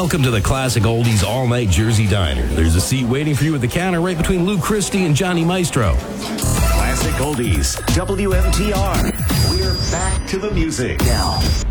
Welcome to the Classic Oldies All Night Jersey Diner. There's a seat waiting for you at the counter right between Lou Christie and Johnny Maestro. Classic Oldies, WMTR. We're back to the music. Now,